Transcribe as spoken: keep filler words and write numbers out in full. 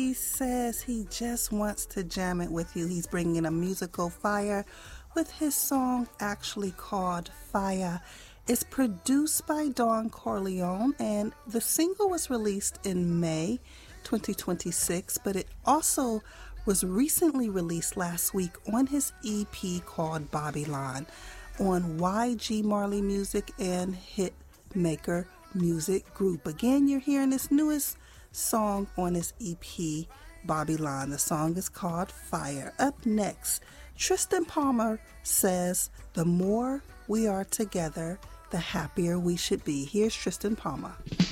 he says he just wants to jam it with you. He's bringing a musical fire with his song actually called Fire. It's produced by Don Corleone, and the single was released in May twenty twenty-six, but it also was recently released last week on his E P called Babylon on Y G Marley Music and Hitmaker Music Group. Again, you're hearing this newest song on his E P, Babylon. The song is called Fire. Up next, Tristan Palmer says, "The more we are together, the happier we should be." Here's Tristan Palmer.